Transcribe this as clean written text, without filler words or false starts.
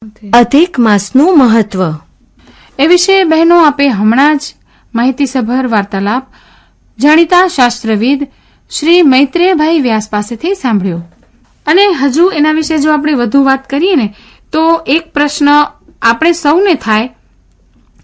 અધિક માસનું મહત્વ એ વિશે બહેનો આપે હમણાં જ માહિતીસભર વાર્તાલાપ જાણીતા શાસ્ત્રવિદ શ્રી મૈત્રેયભાઈ વ્યાસ પાસેથી સાંભળ્યો. અને હજુ એના વિશે જો આપણે વધુ વાત કરીએ ને તો એક પ્રશ્ન આપણે સૌને થાય